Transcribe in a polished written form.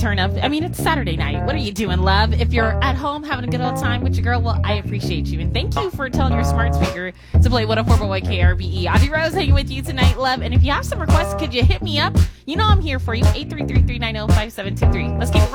turn up. I mean, it's Saturday night. What are you doing, love? If you're at home having a good old time with your girl, well, I appreciate you. And thank you for telling your smart speaker to play 104.1 KRBE. Audrey Rose hanging with you tonight, love. And if you have some requests, could you hit me up? You know I'm here for you. 833-390-5723. Let's keep it